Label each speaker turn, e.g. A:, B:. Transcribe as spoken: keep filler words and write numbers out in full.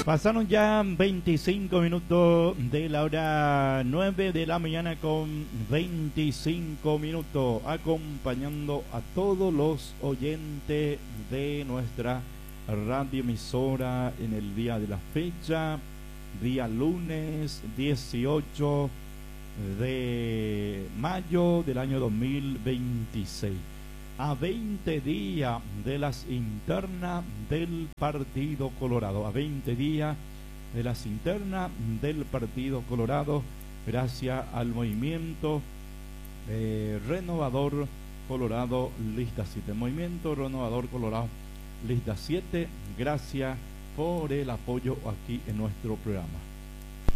A: Pasaron ya veinticinco minutos de la hora nueve de la mañana con veinticinco minutos, acompañando a todos los oyentes de nuestra radioemisora en el día de la fecha, día lunes dieciocho de mayo del año dos mil veintiséis. A veinte días de las internas del Partido Colorado, a veinte días de las internas del Partido Colorado, gracias al movimiento eh, Renovador Colorado Lista siete, Movimiento Renovador Colorado Lista siete, gracias por el apoyo aquí en nuestro programa.